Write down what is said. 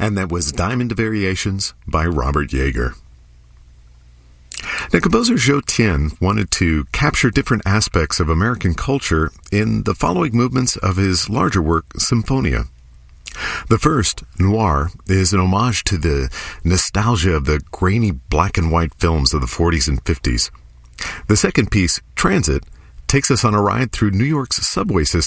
And that was Diamond Variations by Robert Yeager. Now, composer Zhou Tian wanted to capture different aspects of American culture in the following movements of his larger work, Symphonia. The first, Noir, is an homage to the nostalgia of the grainy black and white films of the 40s and 50s. The second piece, Transit, takes us on a ride through New York's subway system